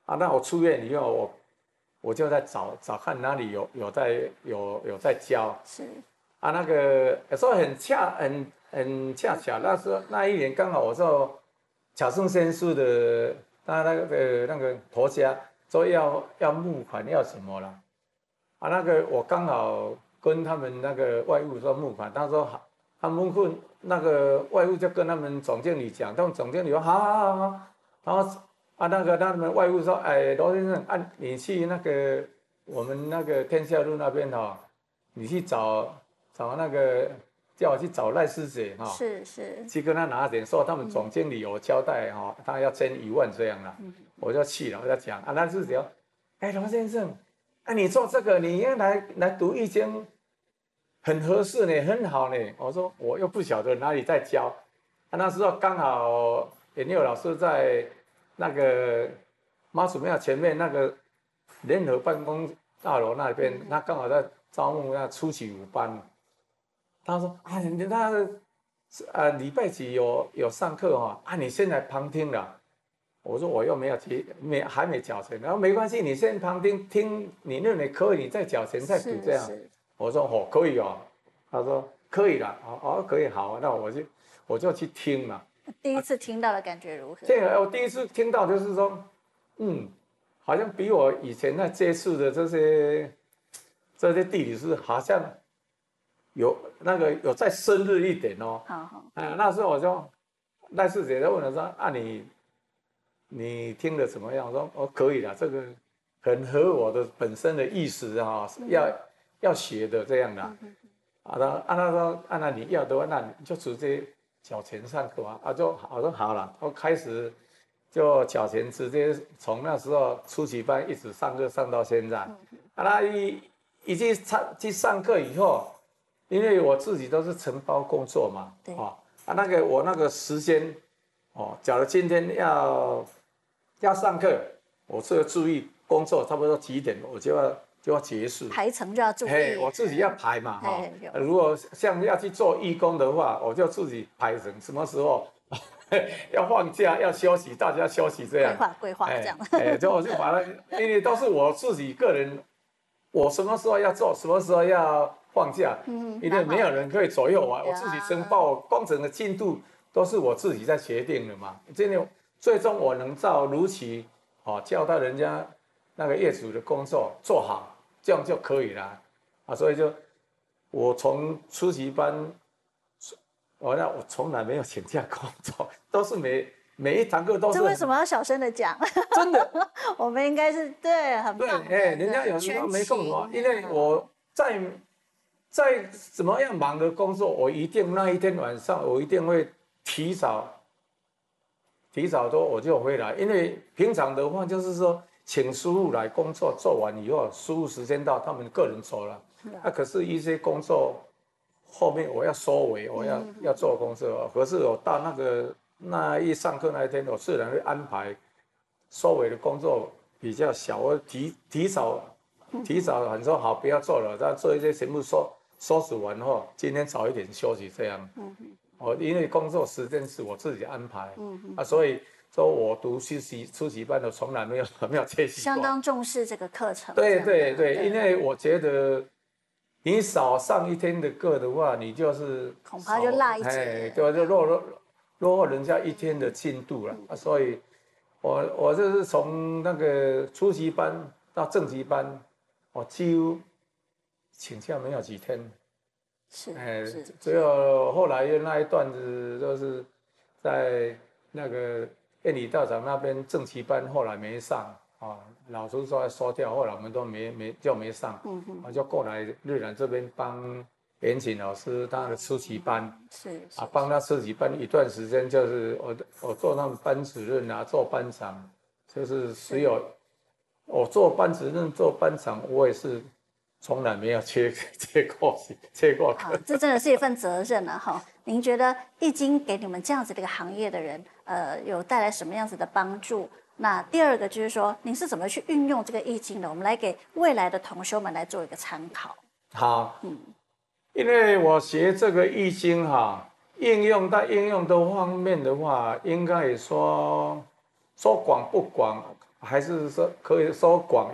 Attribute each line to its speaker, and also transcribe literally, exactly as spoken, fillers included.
Speaker 1: 啊，那我出院以后，我我就在找找看哪里有有在有有在教。
Speaker 2: 是
Speaker 1: 啊，那个有时候很恰很很恰巧，那时候那一年刚好我做巧胜先生的他那个那个头家说要要募款要什么了。啊，那个我刚好跟他们那个外务说募款，他说好，他们问那个外务就跟他们总经理讲，他们总经理说好好好好，然后啊那个他们外务说，哎，罗先生，啊你去那个我们那个天下路那边哈、哦，你去找找那个叫我去找赖师姐哈、哦，
Speaker 2: 是是，
Speaker 1: 去跟他拿点，说他们总经理有交代哈、哦，他要捐一万这样了，我就去了，我就讲啊赖师姐，哎罗先生。哎、啊，你做这个，你应该来来读易经，很合适呢，很好呢。我说我又不晓得哪里在教，啊，那时候刚好严佑老师在那个妈祖庙前面那个联合办公大楼那边，他刚好在招募那初级五班。他说：“啊，你那啊礼拜几有有上课哈、哦？啊，你先来旁听了。”我说我又没有提，没还没缴钱，然后没关系，你先旁听听，你认为可以，你再缴钱再补这样。我说哦可以哦，他说可以了，哦哦可以好，那我就我就去听嘛。
Speaker 2: 第一次听到的感觉如何？
Speaker 1: 这个我第一次听到就是说，嗯，好像比我以前那接触的这些这些地理师好像有那个有再深入一点哦。
Speaker 2: 好好。
Speaker 1: 啊，那时候我就赖世姐就问我说啊你。你听得怎么样？我说哦，可以了，这个很合我的本身的意思啊，要要学的这样的。啊，他按他说按照你要的话，那你就直接缴钱上课啊。啊，就我说好了，我开始就缴钱，直接从那时候初级班一直上课上到现在。啊，那一一去上去上课以后，因为我自己都是承包工作嘛，
Speaker 2: 对
Speaker 1: 啊啊那个我那个时间。哦，假如今天要要上课，我是要注意工作，差不多几点我就要就要结束，
Speaker 2: 排程就要注意。
Speaker 1: 嘿，我自己要排嘛哈、哦。如果像要去做义工的话，我就自己排成什么时候要放假要休息，大家休息这样。
Speaker 2: 规划规划这样。
Speaker 1: 哎，就我就把它，因为都是我自己个人，我什么时候要做，什么时候要放假，嗯，因为没有人可以左右我，我自己申报工程的进度。都是我自己在决定的嘛，真的，最终我能照如期，哦，交代人家那个业主的工作做好，这样就可以了，啊，所以就我从初级班，我那我从来没有请假工作，都是每每一堂课都是。
Speaker 2: 这为什么要小声的讲？
Speaker 1: 真的，
Speaker 2: 我们应该是对，很棒。
Speaker 1: 对，哎，人家有时候没空我，因为我在在怎么样忙的工作，我一定那一天晚上我一定会。提早，提早多我就回来，因为平常的话就是说，请师傅来工作做完以后，师傅时间到，他们个人走了。那、啊、可是一些工作后面我要收尾，我要、嗯、要做工作，可是我到那个那一上课那一天，我自然会安排收尾的工作比较小，我提提早提早很说好不要做了，但做一些全部收收拾完后，今天早一点休息这样。嗯我因为工作时间是我自己安排，嗯啊，所以说我读初级初级班的从来没有没有缺席过，
Speaker 2: 相当重视这个课程。
Speaker 1: 对对 对, 对，因为我觉得你少上一天的课的话，你就是
Speaker 2: 恐怕就落一节，
Speaker 1: 对，就落落落后人家一天的进度了、嗯、啊，所以我我就是从那个初级班到正级班，我几乎请假没有几天。
Speaker 2: 是，
Speaker 1: 哎，只有后来那一段子，就是在那个燕里道场那边正旗班，后来没上啊，老师说要收掉，后来我们都没没就没上，嗯嗯，我就过来日南这边帮严谨老师他的初级班，
Speaker 2: 是
Speaker 1: 啊，帮他初级班一段时间，就是我我做他们班主任啊，做班长，就是只有我做班主任做班长，我也是。从来没有缺缺过缺过课，
Speaker 2: 这真的是一份责任啊！哈，您觉得易经给你们这样子的一个行业的人，呃，有带来什么样子的帮助？那第二个就是说，您是怎么去运用这个易经的？我们来给未来的同修们来做一个参考。
Speaker 1: 好，嗯，因为我学这个易经哈，应用在应用的方面的话，应该也说说广不广还是说可以说广